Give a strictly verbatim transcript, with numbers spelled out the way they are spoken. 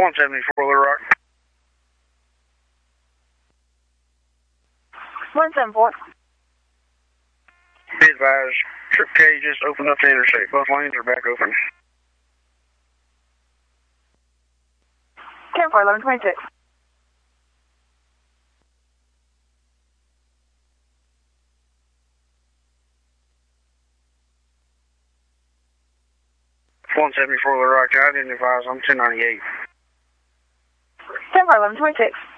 one seventy-four Little Rock. one seven four. Be advised, Trip K just opened up the interstate. Both lanes are back open. ten four, eleven twenty-six. one seventy-four Little Rock, I didn't advise, I'm ten ninety-eight. ten four, eleven twenty-six.